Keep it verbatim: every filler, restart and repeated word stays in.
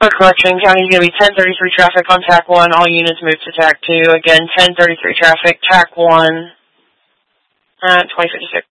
For correction, county is going to be ten thirty-three traffic on T A C one. All units move to T A C two. Again, ten thirty-three traffic, T A C one, at twenty fifty-six.